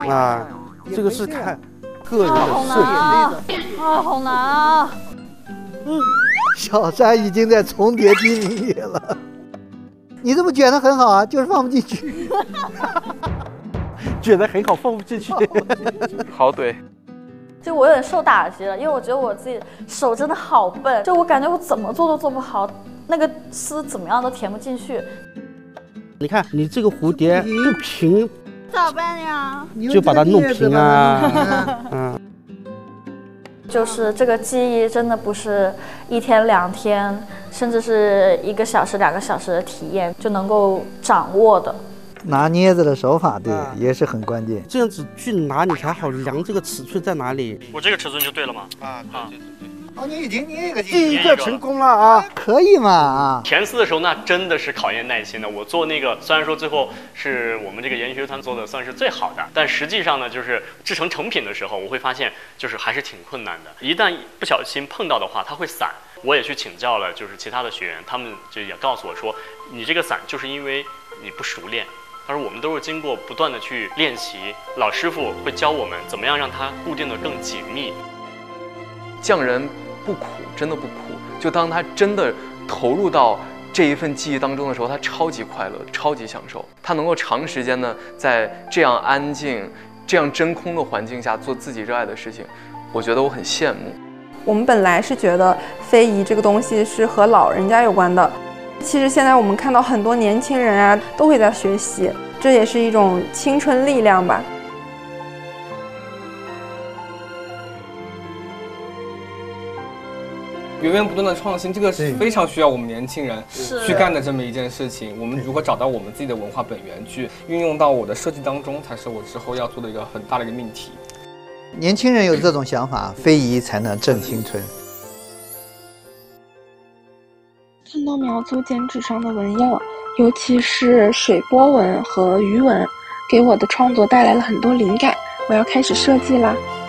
啊，这个是看个人的设计。 好难啊！ 小山已经在重叠第一名里了。你这么卷得很好啊，就是放不进去。 卷得很好，放不进去。 好怼。 就我有点受打击了，因为我觉得我自己手真的好笨，就我感觉我怎么做都做不好，那个丝怎么样都填不进去。 你看，你这个蝴蝶不平， 咋办呀？ 就把它弄平啊。嗯。 就是这个技艺真的不是1天2天，甚至是1个小时2个小时的体验就能够掌握的。 拿镊子的手法，对，也是很关键。 这样子去拿你才好量这个尺寸在哪里。 我这个尺寸就对了吗？ 对。哦，你已经捏一个第一个成功了啊！ 可以嘛啊！ 填丝的时候那真的是考验耐心的。我做那个虽然说最后是我们这个研学团做的算是最好的，但实际上呢，就是制成成品的时候，我会发现就是还是挺困难的。一旦不小心碰到的话，它会散。我也去请教了，就是其他的学员，他们就也告诉我说，你这个散就是因为你不熟练。他说我们都是经过不断的去练习，老师傅会教我们怎么样让它固定的更紧密。 匠人不苦，真的不苦。就当他真的投入到这一份技艺当中的时候，他超级快乐，超级享受。他能够长时间呢，在这样安静、这样真空的环境下做自己热爱的事情，我觉得我很羡慕。 我们本来是觉得非遗这个东西是和老人家有关的，其实现在我们看到很多年轻人啊，都会在学习，这也是一种青春力量吧。 源源不断的创新，这个是非常需要我们年轻人去干的这么一件事情。我们如何找到我们自己的文化本源，去运用到我的设计当中，才是我之后要做的一个很大的一个命题。 年轻人有这种想法，非遗才能正青春。 看到苗族剪纸上的纹样，尤其是水波纹和鱼纹，给我的创作带来了很多灵感。我要开始设计啦。